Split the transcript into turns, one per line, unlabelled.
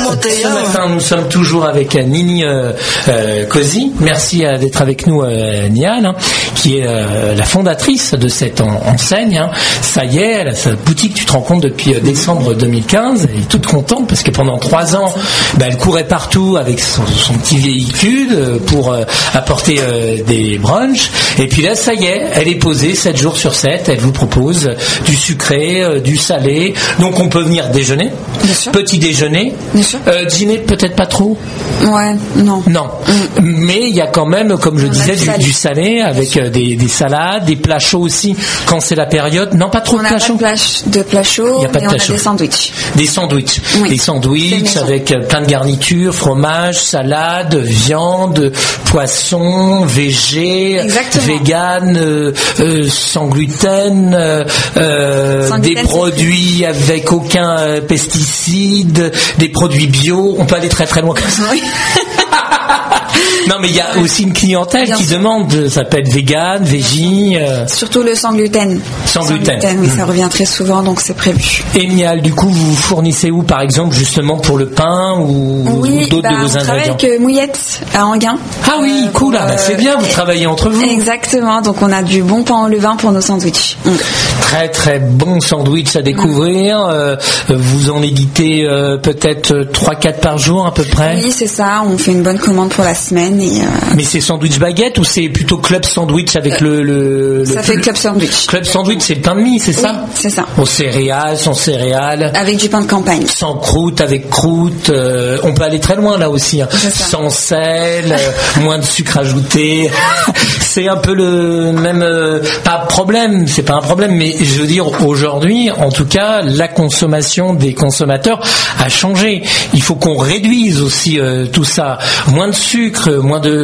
Ce matin, nous sommes toujours avec Nini Cosi. Merci d'être avec nous, Nial, qui est la fondatrice de cette enseigne. Ça y est, elle a sa boutique, tu te rends compte, depuis décembre 2015. Elle est toute contente parce que pendant 3 ans, elle courait partout avec son petit véhicule pour apporter des brunchs. Et puis là, ça y est, elle est posée 7 jours sur 7. Elle vous propose du sucré, du salé. Donc on peut venir déjeuner, petit déjeuner, dîner peut-être pas trop.
Ouais, non.
Mais il y a quand même, comme je disais, du salé avec des salades, des plats chauds aussi quand c'est la période. Non, pas trop de plats chauds.
De plats chauds.
Il n'y a pas de plats chauds.
On a des sandwichs.
Des sandwichs. Oui. Des sandwichs avec plein de garnitures, fromage, salade, viande, poisson, végé, vegan, sans gluten, des produits avec aucun pesticide, des produits bio. On peut aller très très loin comme ça. Oui. Non, mais il y a aussi une clientèle qui demande, ça peut être vegan, végé.
Surtout le sans gluten.
Sans gluten.
Oui, ça revient très souvent, donc c'est prévu.
Et Nial, du coup, vous fournissez où, par exemple, justement pour le pain ou d'autres de vos ingrédients?
On travaille avec Mouillette à Enghien.
Ah oui, cool, c'est bien, vous travaillez entre vous.
Exactement, donc on a du bon pain au levain pour nos sandwichs.
Très très bon sandwich à découvrir. Vous en éditez peut-être 3-4 par jour à peu près?
Oui, c'est ça, on fait une bonne commande pour la semaine.
Mais c'est sandwich baguette ou c'est plutôt club sandwich avec
ça fait club sandwich.
Club sandwich, c'est le pain de mie, c'est ça?
Oui, c'est ça.
Aux céréales, sans céréales.
Avec du pain de campagne.
Sans croûte, avec croûte. On peut aller très loin là aussi. Sans sel, moins de sucre ajouté. C'est un peu le même. Pas problème, c'est pas un problème, mais je veux dire aujourd'hui, en tout cas, la consommation des consommateurs a changé. Il faut qu'on réduise aussi tout ça. Moins de sucre, moins de